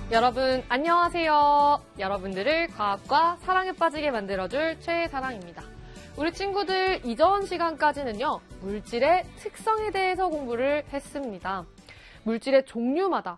여러분 안녕하세요. 여러분들을 과학과 사랑에 빠지게 만들어줄 최사랑입니다. 우리 친구들 이전 시간까지는요. 물질의 특성에 대해서 공부를 했습니다. 물질의 종류마다